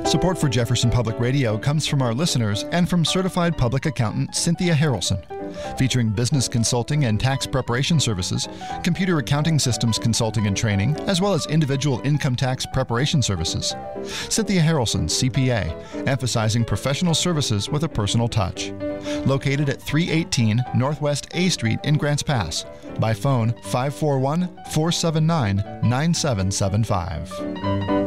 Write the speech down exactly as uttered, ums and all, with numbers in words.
Support for Jefferson Public Radio comes from our listeners and from certified public accountant Cynthia Harrelson, featuring business consulting and tax preparation services, computer accounting systems consulting and training, as well as individual income tax preparation services. Cynthia Harrelson, C P A, emphasizing professional services with a personal touch. Located at three eighteen Northwest A Street in Grants Pass. By phone five four one, four seven nine, nine seven seven five.